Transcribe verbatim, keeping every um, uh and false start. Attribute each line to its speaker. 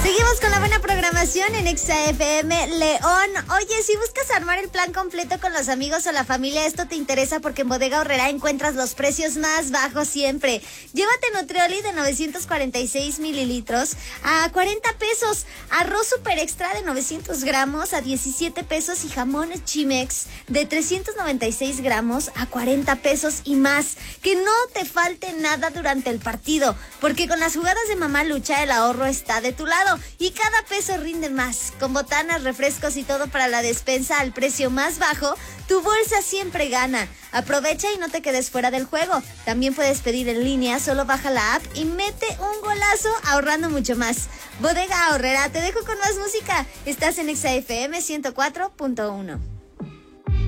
Speaker 1: Seguimos con la buena programación en Exa F M León. Oye, si buscas armar el plan completo con los amigos o la familia, esto te interesa porque en Bodega Aurrerá encuentras los precios más bajos siempre. Llévate Nutrioli de novecientos cuarenta y seis mililitros a cuarenta pesos, arroz super extra de novecientos gramos a diecisiete pesos y jamón Chimex de trescientos noventa y seis gramos a cuarenta pesos y más. Que no te falte nada durante el partido, porque con las jugadas de Mamá Lucha el ahorro está de tu lado y cada peso rinde más. Con botanas, refrescos y todo para la despensa al precio más bajo, tu bolsa siempre gana. Aprovecha y no te quedes fuera del juego. También puedes pedir en línea, solo baja la app y mete un golazo ahorrando mucho más. Bodega Aurrerá, te dejo con más música. Estás en Exa F M ciento cuatro punto uno.